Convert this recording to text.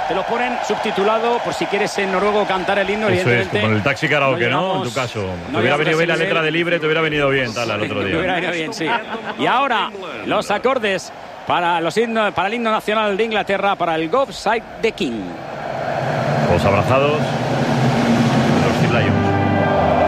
te lo ponen subtitulado por si quieres en noruego cantar el himno. Eso evidentemente. es, como en el taxi karaoke, ¿no? En tu caso. Te hubiera venido bien la letra de Libre, te hubiera venido bien, tal, al otro día. Te hubiera venido bien, sí. Y ahora, los acordes para el himno nacional de Inglaterra, para el God Save the King. Todos abrazados. Los Lions.